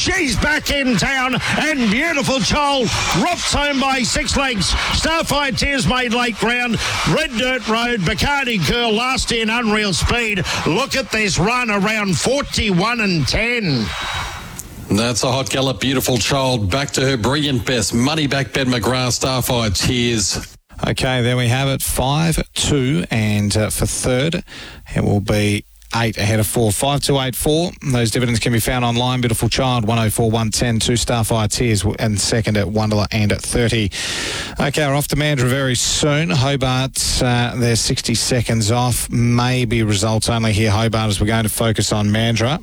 She's back in town, and Beautiful Child rocked home by 6 lengths. Starfire Tears made late ground. Red Dirt Road, Bacardi Curl last in Unreal Speed. Look at this run around 41 and 10. That's a hot gallop. Beautiful Child back to her brilliant best. Money back Ben McGrath, Starfire Tears. Okay, there we have it. 5, 2, and for third, it will be 8 ahead of 4. 5, 2, 8, 4. Those dividends can be found online. Beautiful Child, 104, 110. 2 Starfire Tears, and second at $1 and at 30. Okay, we're off to Mandurah very soon. Hobart, they're 60 seconds off. Maybe results only here, Hobart, as we're going to focus on Mandurah.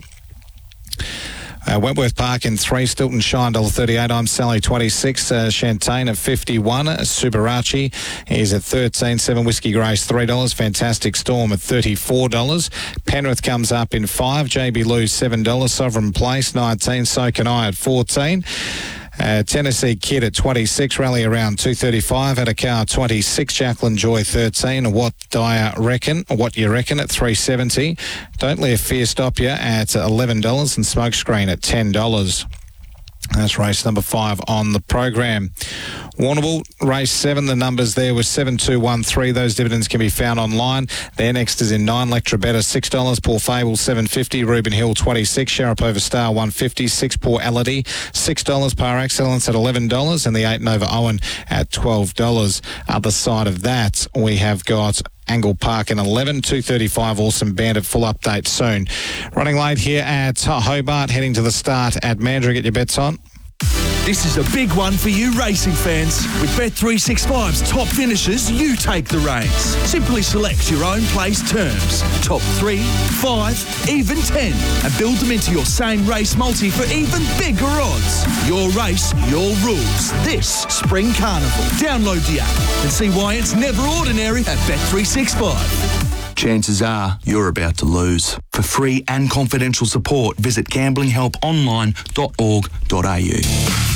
Wentworth Park in 3, Stilton Shine $1.38. I'm Sally 26, Chantane at 51, Subarachi is at 13, 7 Whiskey Grace $3, Fantastic Storm at $34, Penrith comes up in 5, JB Lou $7, Sovereign Place 19, So Can I at 14. Tennessee Kid at 26, Rally Around 235, at a cow 26, Jacqueline Joy 13, What You Reckon at 370, Don't Let Fear Stop You at $11, and Smokescreen at $10. That's race number 5 on the program. Warrnambool, race 7, the numbers there were 7, 2, 1, 3. Those dividends can be found online. There next is in 9, Lectra Better $6, Paul Fable $7.50, Reuben Hill 26, Sharapova Star $1.50, 6 Poor Elodie $6, Par Excellence at $11, and the 8 Nova Owen at $12. Other side of that, we have got Angle Park in 11, 235 Awesome Bandit. Full update soon. Running late here at Hobart, heading to the start at Mandurah. Get your bets on. This is a big one for you racing fans. With Bet365's top finishers, you take the reins. Simply select your own place terms. Top 3, 5, even 10. And build them into your same race multi for even bigger odds. Your race, your rules. This Spring Carnival. Download the app and see why it's never ordinary at Bet365. Chances are you're about to lose. For free and confidential support, visit gamblinghelponline.org.au.